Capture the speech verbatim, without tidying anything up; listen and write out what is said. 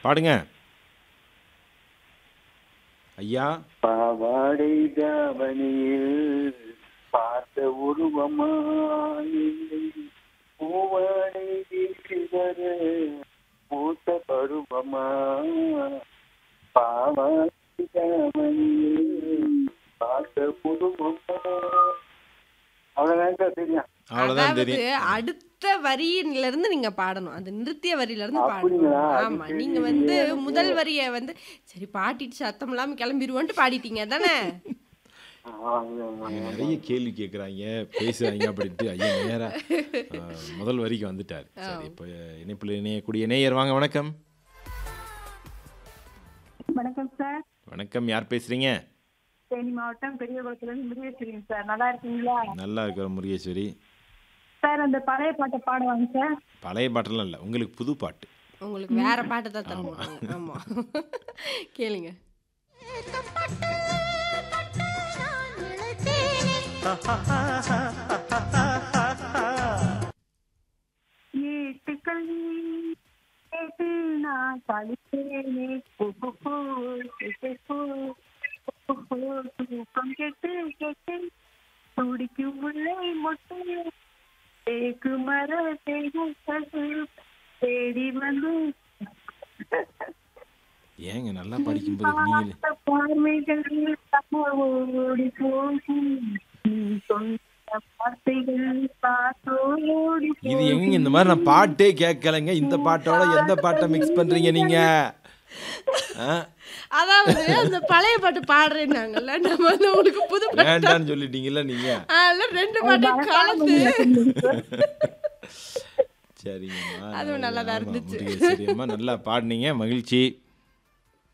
பாடுங்க ஐயா. பாவாடை தாவணியில் பார்த்த உருவமாயில்லை, பூவாடை வீசுவர பூத்த பருவமா, பாவாடை தாவணியில் பார்த்த உருவமா. அவ்வளவுதான் தெரியும். அவ்வளவுதான் அதாவது தெரியும். அடுத்த வரியில இருந்து நீங்க பாடணும். அது நிறுத்திய வரியில இருந்து பாடணும். அப்படிங்களா? அது ஆமா. நீங்க தெரியலையே வந்து எனக்கு. முதல் வரிய வந்து சரி பாடிட்டு சத்தம் இல்லாம கிளம்பிடுவோன்ட்டு பாடிட்டீங்க தானே? ஆமாம். நிறைய கேள்வி கேட்குறாங்க பேசுறாங்க அப்படின்ட்டு ஐயா நேரா ஆ, முதல் வரிக்கு வந்துட்டார். சரி இப்போ இணைப்பில் இணையக்கூடிய நேயர் வாங்க. வணக்கம். வணக்கம் சார். வணக்கம், யார் பேசுறீங்க? தேனி மாவட்டம் பெரியகுளத்துலேருந்து முருகேஸ்வரிங்க சார். நல்லா இருக்கீங்களா நல்லா இருக்கிற முருகேஸ்வரி. சார்? அந்த பழைய பாட்டை பாடுவாங்க சார். பழைய பாட்டெல்லாம் இல்லை, உங்களுக்கு புது பாட்டு. உங்களுக்கு வேற பாட்டு தான் தரணும். ஆமா. கேளுங்க. ஏட்டுக்கள் கேட்டு நான் பழித்தேனே, தூக்கம் கெட்டு கெட்டு துடிக்கும் முல்லை மொட்டு, தேக்கு மர தேடி வந்து ஏங்க நல்லா படிக்கும்போது நீங்களே பார்வைகள் ஓடி போகும், நீ சொன்ன வார்த்தைகள் காத்தோடி இது எங்க இந்த மாதிரி நான் பாட்டே கேட்கலைங்க. இந்த பாட்டோட எந்த பாட்டை மிக்ஸ் பண்றீங்க நீங்க? ஆ? அதாவது அந்த பழைய பாட்டு பாடுறேன்னாங்கல்ல, நம்ம வந்து உங்களுக்கு புது பாட்டு வேண்டான்னு சொல்லிட்டீங்கல்ல நீங்க. அதனால ரெண்டு பாட்டையும் கலந்து சரிங்கம்மா. அதுவும் நல்லாதான் ஆமா, இருந்துச்சு. முருகேஸ்வரி அம்மா நல்லா பாடுனீங்க, மகிழ்ச்சி.